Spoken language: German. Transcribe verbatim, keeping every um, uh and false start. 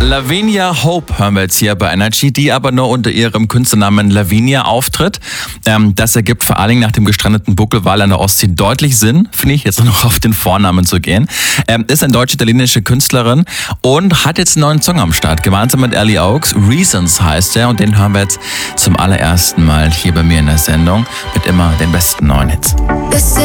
Lavinia Hope hören wir jetzt hier bei Energy, die aber nur unter ihrem Künstlernamen Lavinia auftritt. Ähm, das ergibt vor allen Dingen nach dem gestrandeten Buckelwal an der Ostsee deutlich Sinn, finde ich, jetzt noch auf den Vornamen zu gehen. Ähm, ist eine deutsch-italienische Künstlerin und hat jetzt einen neuen Song am Start, gemeinsam mit Ellie Oaks. Reasons heißt er und den hören wir jetzt zum allerersten Mal hier bei mir in der Sendung mit immer den besten neuen Hits.